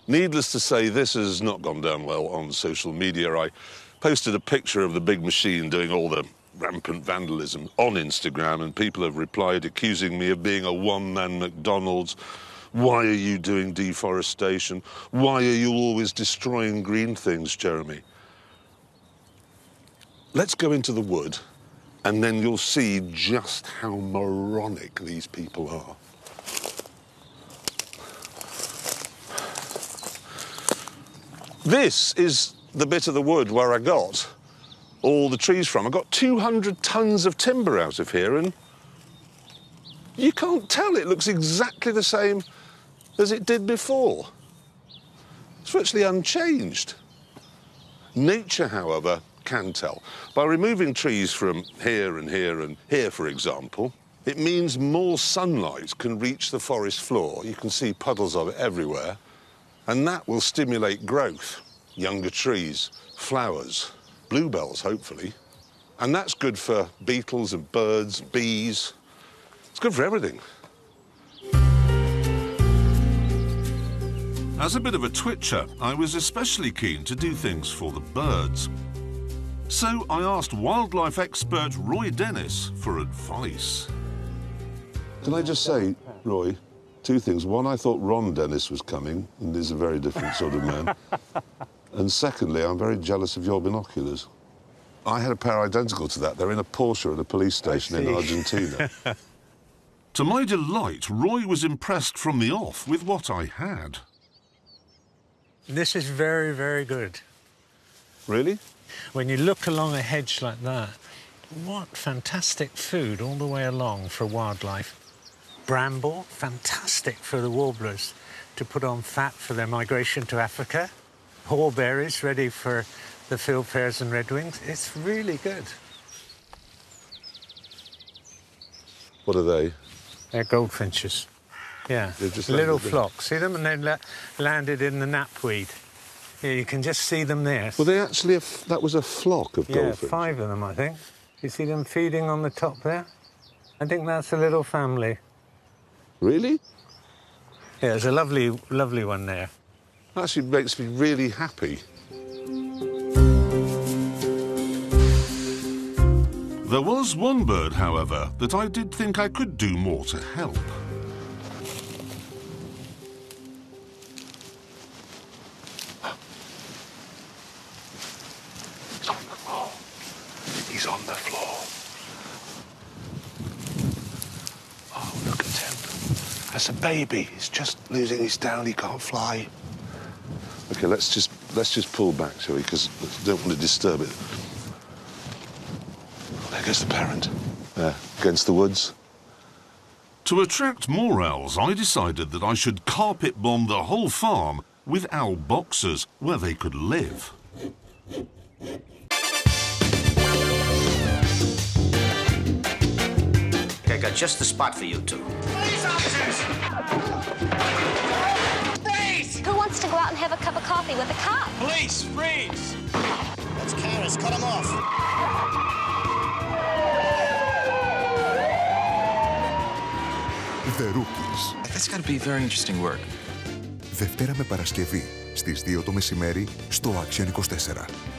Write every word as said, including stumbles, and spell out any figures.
Needless to say, this has not gone down well on social media. I posted a picture of the big machine doing all the rampant vandalism on Instagram, and people have replied accusing me of being a one-man McDonald's. Why are you doing deforestation? Why are you always destroying green things, Jeremy? Let's go into the wood, and then you'll see just how moronic these people are. This is the bit of the wood where I got all the trees from. I got two hundred tons of timber out of here, and you can't tell. It looks exactly the same as it did before. It's virtually unchanged. Nature, however, can tell. By removing trees from here and here and here, for example, it means more sunlight can reach the forest floor. You can see puddles of it everywhere, and that will stimulate growth, younger trees, flowers, bluebells, hopefully. And that's good for beetles and birds, bees. It's good for everything. As a bit of a twitcher, I was especially keen to do things for the birds. So I asked wildlife expert Roy Dennis for advice. Can I just say, Roy, two things. One, I thought Ron Dennis was coming, and he's a very different sort of man. And secondly, I'm very jealous of your binoculars. I had a pair identical to that. They're in a Porsche at a police station in Argentina. To my delight, Roy was impressed from the off with what I had. This is very, very good. Really? When you look along a hedge like that, what fantastic food all the way along for wildlife. Bramble, fantastic for the warblers to put on fat for their migration to Africa. Haw-berries ready for the fieldfares and redwings. It's really good. What are they? They're goldfinches. Yeah, just little flock. See them? And they la landed in the knapweed. Yeah, you can just see them there. Were they actually, a f that was a flock of yeah, goldfinches? Yeah, five of them, I think. You see them feeding on the top there? I think that's a little family. Really? Yeah, there's a lovely, lovely one there. Actually makes me really happy. There was one bird, however, that I did think I could do more to help. He's on the floor. Oh, look at him. That's a baby. He's just losing his down. He can't fly. OK, let's just, let's just pull back, shall we? Because I don't want to disturb it. There goes the parent. There, against the woods. To attract more owls, I decided that I should carpet bomb the whole farm with owl boxes where they could live. I got just the spot for you two. Police officers! Freeze! Who wants to go out and have a cup of coffee with a cop? Police, freeze! That's Karis, cut him off. The Rookies. That's got to be very interesting work. Δευτέρα με Παρασκευή στις δύο το μεσημέρι στο Action είκοσι τέσσερα.